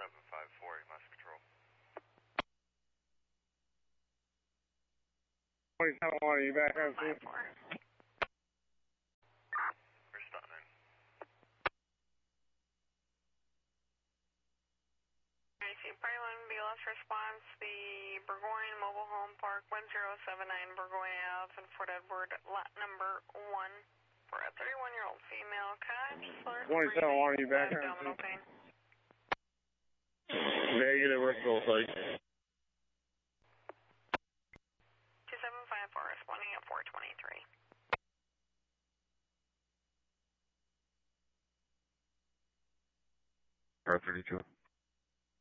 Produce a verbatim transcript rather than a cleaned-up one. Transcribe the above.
seven five four, you must control. twenty-seven one, are you back on scene? We're stunning. I see Pilot B L S response, the Burgoyne Mobile Home Park, one zero seven nine Burgoyne Ave in Fort Edward, lot number one, for a thirty-one-year-old female. Conscious, twenty-seven one, are you back on abdominal pain. Negative, we're still site. two seven five four, responding at four twenty-three. R thirty-two.